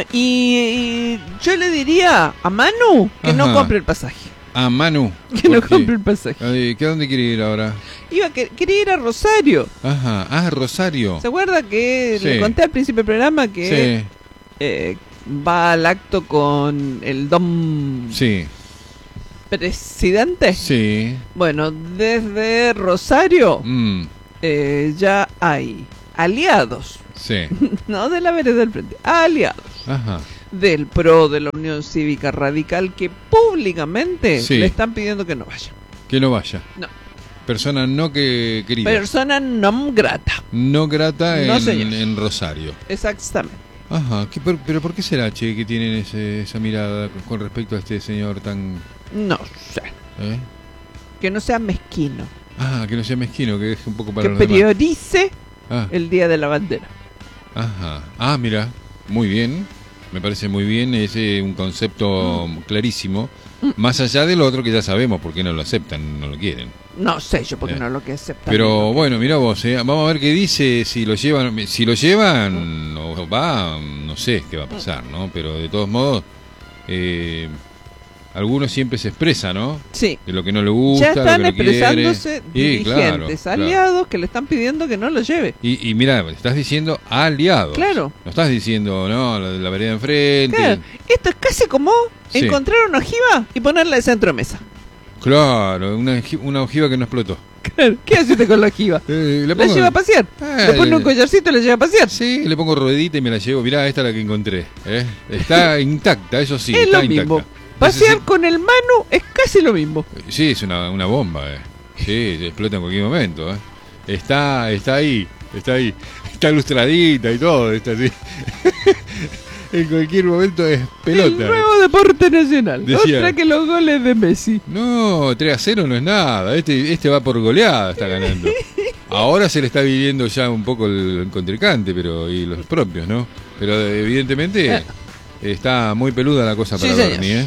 Y yo le diría a Manu que no compre el pasaje. A Manu. Que no compre el pasaje. ¿Qué a dónde quiere ir ahora? Quería ir a Rosario. Ajá. Ah, Rosario. ¿Se acuerda que le conté al principio del programa que va al acto con el don presidente? Sí. Bueno, desde Rosario ya hay aliados. Sí. No de la vereda del frente, aliados. Ajá. Del PRO, de la Unión Cívica Radical, que públicamente le están pidiendo que no vaya. Que no vaya. No. Persona no querida. Persona non grata. No grata no, en Rosario. Exactamente. Ajá. ¿Pero por qué será, che, que tienen esa mirada con respecto a este señor tan... No sé. Que no sea mezquino. Ah, que no sea mezquino, que deje un poco para que los priorice el Día de la Bandera. Ajá. Ah, mira. Muy bien. Me parece muy bien, es un concepto clarísimo, más allá del otro que ya sabemos por qué no lo aceptan, no lo quieren. No sé yo por qué no lo que aceptan. Pero bueno, mira vos, vamos a ver qué dice, si lo llevan o va, no sé qué va a pasar, ¿no? Pero de todos modos, algunos siempre se expresan, ¿no? Sí. De lo que no le gusta, ya están lo que expresándose dirigentes, claro. aliados que le están pidiendo que no lo lleve. Y mira, estás diciendo aliados. Claro. No estás diciendo, no, la vereda enfrente. Claro. Esto es casi como encontrar una ojiva y ponerla de centro de mesa. Claro, una ojiva que no explotó. Claro. ¿Qué haces con la ojiva? ¿La lleva a pasear? ¿Le pone un collarcito y la lleva a pasear? Sí, le pongo ruedita y me la llevo. Mirá, esta es la que encontré. Está intacta, eso sí, es está lo mismo. intacta. Pasear con el Manu es casi lo mismo. Sí, es una bomba. Sí, explota en cualquier momento. Está ahí. Está lustradita y todo. Está así. En cualquier momento es pelota. El nuevo deporte nacional. Decía, otra que los goles de Messi. No, 3-0 no es nada. Este va por goleada, está ganando. Ahora se le está viviendo ya un poco el contrincante, y los propios, ¿no? Pero evidentemente está muy peluda la cosa para Bernie,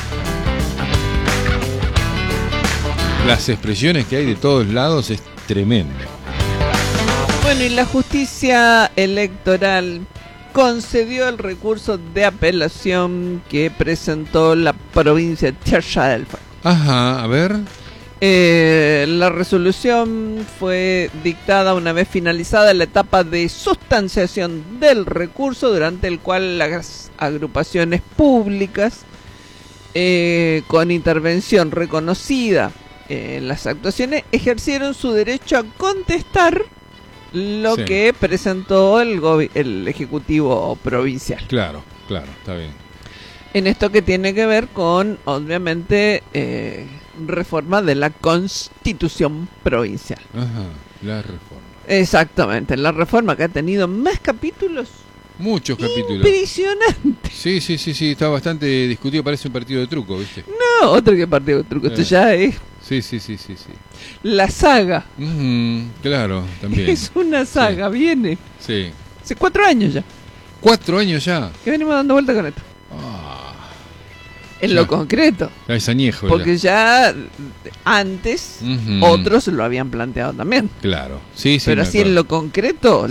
Las expresiones que hay de todos lados es tremendo. Bueno, y la justicia electoral concedió el recurso de apelación que presentó la provincia de Tierra del Fuego. Ajá, a ver. La resolución fue dictada una vez finalizada la etapa de sustanciación del recurso, durante el cual las agrupaciones públicas con intervención reconocida en las actuaciones ejercieron su derecho a contestar lo que presentó el Ejecutivo Provincial. Claro, está bien. En esto que tiene que ver con, obviamente, reforma de la Constitución Provincial. Ajá, la reforma. Exactamente, la reforma que ha tenido más capítulos. Muchos capítulos. Impresionante. Sí, está bastante discutido, parece un partido de truco, ¿viste? No, otro que partido de truco, esto ya es... Sí. La saga. Claro, también. Es una saga, viene. Sí. Hace 4 años ya. 4 años ya. Que venimos dando vuelta con esto. En lo concreto. Ya es añejo. Porque ya antes otros lo habían planteado también. Claro. Sí. Pero así en lo concreto,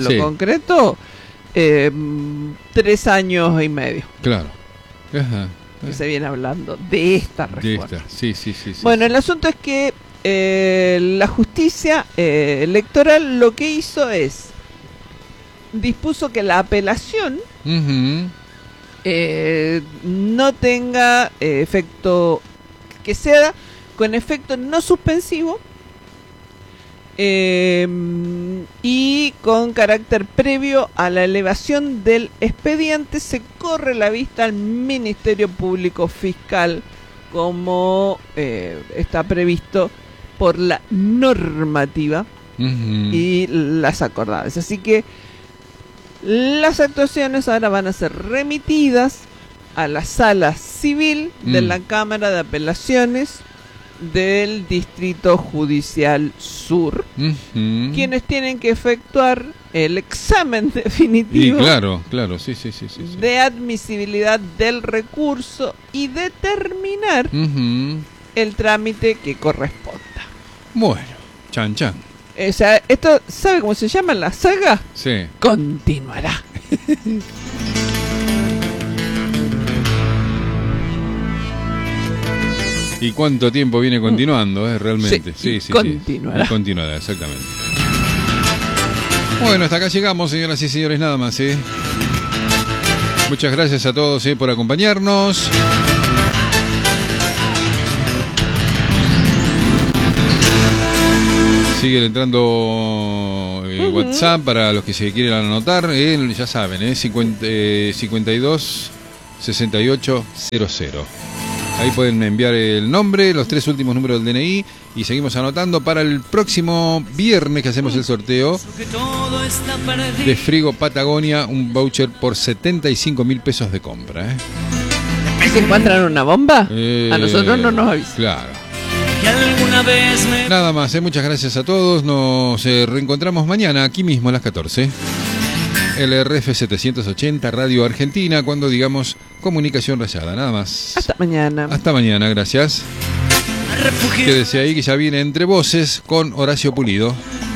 3 años y medio. Claro. Ajá. Que se viene hablando de esta reforma. Sí. Bueno, el asunto es que la justicia electoral lo que hizo es dispuso que la apelación no tenga efecto, que sea con efecto no suspensivo y con carácter previo a la elevación del expediente. Se corre la vista al Ministerio Público Fiscal, como está previsto por la normativa y las acordadas. Así que las actuaciones ahora van a ser remitidas a la Sala Civil de la Cámara de Apelaciones del Distrito Judicial Sur, quienes tienen que efectuar el examen definitivo sí. de admisibilidad del recurso y determinar el trámite que corresponda. Bueno, chan. O sea, esto, ¿sabe cómo se llama la saga? Sí. Continuará. ¿Y cuánto tiempo viene continuando, realmente? Sí, continuará. Continuará, exactamente. Bueno, hasta acá llegamos, señoras y señores, nada más, Muchas gracias a todos, por acompañarnos. Siguen entrando WhatsApp para los que se quieran anotar. Ya saben, 52 68 00. Ahí pueden enviar el nombre, los 3 últimos números del DNI y seguimos anotando para el próximo viernes que hacemos el sorteo de Frigo Patagonia, un voucher por 75.000 pesos de compra. ¿Y se encuentran una bomba? A nosotros no nos avisan. Claro. Nada más, muchas gracias a todos. Nos reencontramos mañana aquí mismo a las 14. LRF 780 Radio Argentina, cuando digamos comunicación rayada, nada más. Hasta mañana. Hasta mañana, gracias. Quédese ahí que ya viene Entre Voces con Horacio Pulido.